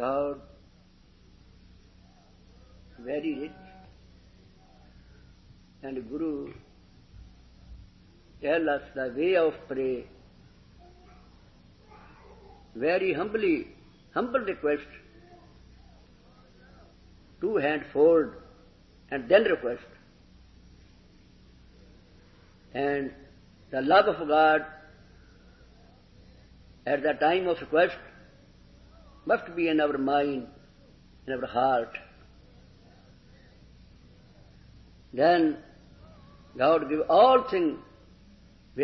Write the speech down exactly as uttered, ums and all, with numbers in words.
God very rich, and Guru tell us the way of prayer. Very humbly, humble request, two hand fold and then request. And the love of God at the time of request must be in our mind, in our heart. Then God give all things